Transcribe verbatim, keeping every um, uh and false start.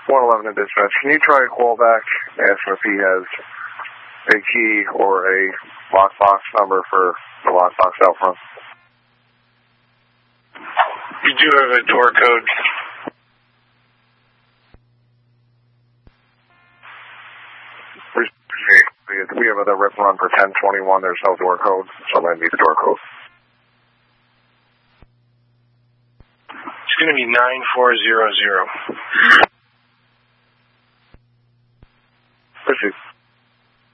one eleven to dispatch. Can you try a call back, ask him if he has a key or a lockbox number for the lockbox out front? You do have a door code. We have a rip run for ten twenty-one. There's no door code, so I'm going to need the door code. It's going to be nine four zero zero.